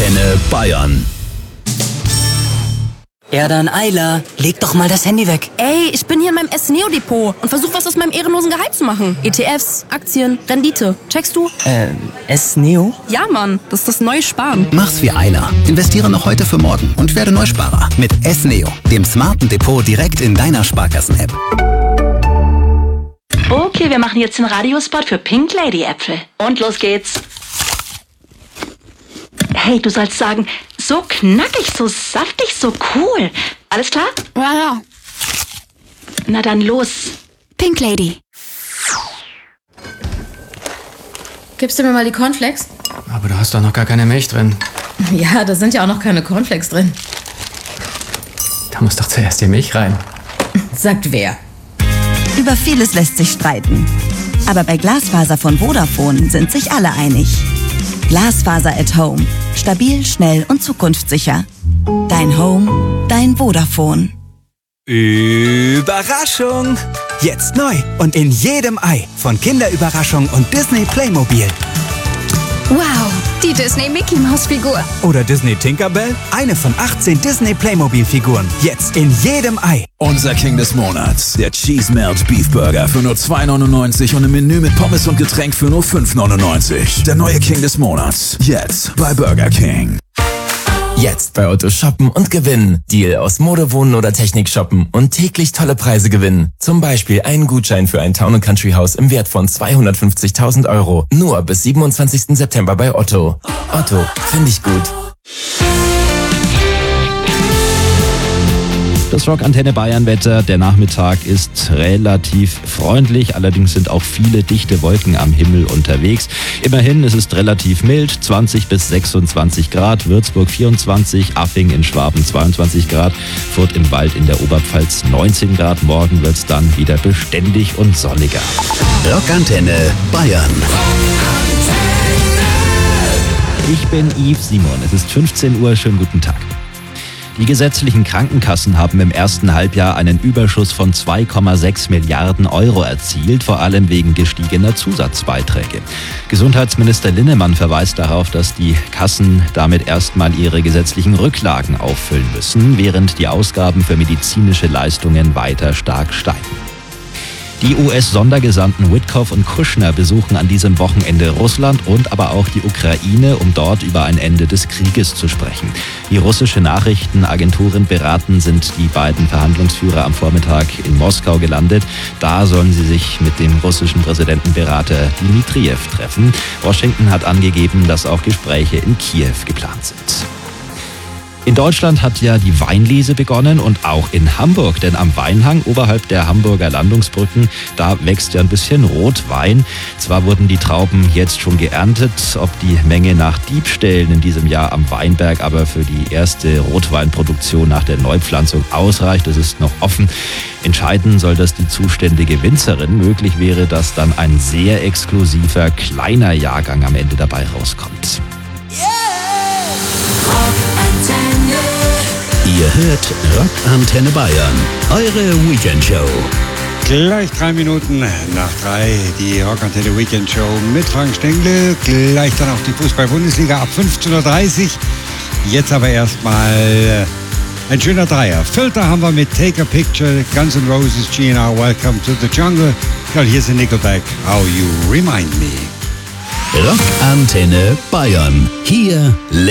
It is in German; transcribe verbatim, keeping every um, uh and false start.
Rockantenne Bayern. Ja dann, Ayla, leg doch mal das Handy weg. Ey, ich bin hier in meinem S-Neo-Depot und versuche was aus meinem ehrenlosen Gehalt zu machen. E T Fs, Aktien, Rendite. Checkst du? Äh, S-Neo? Ja, Mann, das ist das neue Sparen. Mach's wie Ayla. Investiere noch heute für morgen und werde Neusparer. Mit S-Neo, dem smarten Depot direkt in deiner Sparkassen-App. Okay, wir machen jetzt den Radiospot für Pink Lady Äpfel. Und los geht's. Hey, du sollst sagen, so knackig, so saftig, so cool. Alles klar? Ja, ja. Na dann los. Pink Lady. Gibst du mir mal die Cornflakes? Aber du hast doch noch gar keine Milch drin. Ja, da sind ja auch noch keine Cornflakes drin. Da muss doch zuerst die Milch rein. Sagt wer? Über vieles lässt sich streiten. Aber bei Glasfaser von Vodafone sind sich alle einig. Glasfaser at Home. Stabil, schnell und zukunftssicher. Dein Home, dein Vodafone. Überraschung! Jetzt neu und in jedem Ei von Kinderüberraschung und Disney Playmobil. Wow, die Disney Mickey Maus Figur. Oder Disney Tinkerbell? Eine von achtzehn Disney Playmobil-Figuren. Jetzt in jedem Ei. Unser King des Monats, der Cheese Melt Beef Burger für nur zwei neunundneunzig und ein Menü mit Pommes und Getränk für nur fünf neunundneunzig. Der neue King des Monats, jetzt bei Burger King. Jetzt bei Otto shoppen und gewinnen. Deal aus Mode, Wohnen oder Technik shoppen und täglich tolle Preise gewinnen. Zum Beispiel einen Gutschein für ein Town and Country Haus im Wert von zweihundertfünfzigtausend Euro. Nur bis siebenundzwanzigsten September bei Otto. Otto, finde ich gut. Das Rockantenne Bayern-Wetter, der Nachmittag ist relativ freundlich, allerdings sind auch viele dichte Wolken am Himmel unterwegs. Immerhin, es ist relativ mild, zwanzig bis sechsundzwanzig Grad, Würzburg vierundzwanzig, Affing in Schwaben zweiundzwanzig Grad, Furth im Wald in der Oberpfalz neunzehn Grad, morgen wird es dann wieder beständig und sonniger. Rockantenne Bayern. Ich bin Yves Simon, es ist fünfzehn Uhr, schönen guten Tag. Die gesetzlichen Krankenkassen haben im ersten Halbjahr einen Überschuss von zwei Komma sechs Milliarden Euro erzielt, vor allem wegen gestiegener Zusatzbeiträge. Gesundheitsminister Linnemann verweist darauf, dass die Kassen damit erstmal ihre gesetzlichen Rücklagen auffüllen müssen, während die Ausgaben für medizinische Leistungen weiter stark steigen. Die U S-Sondergesandten Witkoff und Kushner besuchen an diesem Wochenende Russland und aber auch die Ukraine, um dort über ein Ende des Krieges zu sprechen. Wie russische Nachrichtenagenturen beraten, sind die beiden Verhandlungsführer am Vormittag in Moskau gelandet. Da sollen sie sich mit dem russischen Präsidentenberater Dmitriev treffen. Washington hat angegeben, dass auch Gespräche in Kiew geplant sind. In Deutschland hat ja die Weinlese begonnen und auch in Hamburg, denn am Weinhang oberhalb der Hamburger Landungsbrücken, da wächst ja ein bisschen Rotwein. Zwar wurden die Trauben jetzt schon geerntet, ob die Menge nach Diebstählen in diesem Jahr am Weinberg aber für die erste Rotweinproduktion nach der Neupflanzung ausreicht, das ist noch offen. Entscheiden soll das die zuständige Winzerin. Möglich wäre, dass dann ein sehr exklusiver, kleiner Jahrgang am Ende dabei rauskommt. Ihr hört Rockantenne Bayern, eure Weekendshow. Gleich drei Minuten nach drei, die Rockantenne Weekendshow mit Frank Stengel. Gleich dann auch die Fußball-Bundesliga ab fünfzehn Uhr dreißig. Jetzt aber erstmal ein schöner Dreier. Vierter haben wir mit Take a Picture, Guns N' Roses, G N R, Welcome to the Jungle. Ja, hier sind Nickelback, How You Remind Me. Rockantenne Bayern, hier